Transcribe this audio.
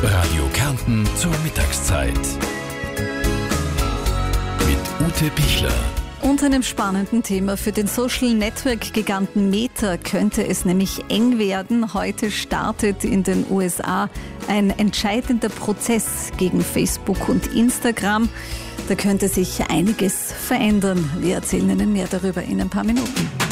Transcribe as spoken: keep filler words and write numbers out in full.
Radio Kärnten zur Mittagszeit. Mit Ute Pichler. Unter einem spannenden Thema für den Social-Network-Giganten Meta könnte es nämlich eng werden. Heute startet in den U S A ein entscheidender Prozess gegen Facebook und Instagram. Da könnte sich einiges verändern. Wir erzählen Ihnen mehr darüber in ein paar Minuten.